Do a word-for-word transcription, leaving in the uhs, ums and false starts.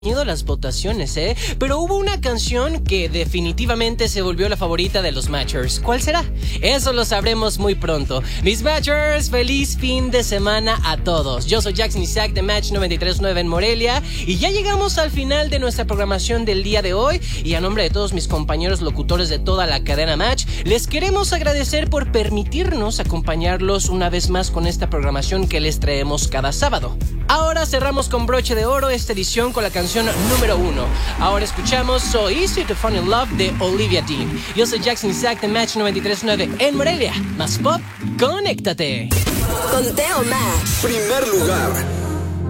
las votaciones, ¿eh? Pero hubo una canción que definitivamente se volvió la favorita de los Matchers. ¿Cuál será? Eso lo sabremos muy pronto. Mis Matchers, feliz fin de semana a todos. Yo soy Jackson Isaac de Match noventa y tres punto nueve en Morelia y ya llegamos al final de nuestra programación del día de hoy y a nombre de todos mis compañeros locutores de toda la cadena Match, les queremos agradecer por permitirnos acompañarlos una vez más con esta programación que les traemos cada sábado. Ahora cerramos con broche de oro esta edición con la canción número uno. Ahora escuchamos So Easy to Fall in Love de Olivia Dean. Yo soy Jackson Isaac de Match noventa y tres punto nueve en Morelia. Más pop, conéctate. Conteo Match. Primer lugar.